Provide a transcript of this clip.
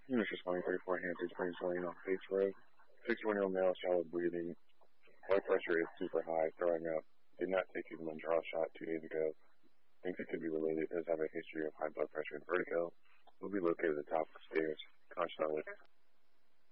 Units responding 34 Hampton Springs Lane on Bates Road. 61-year-old male, shallow breathing. Blood pressure is super high, throwing up. Did not take his Mounjaro shot 2 days ago. Thinks it could be related. Does have a history of high blood pressure and vertigo. Will be located at the top of the stairs. Conscious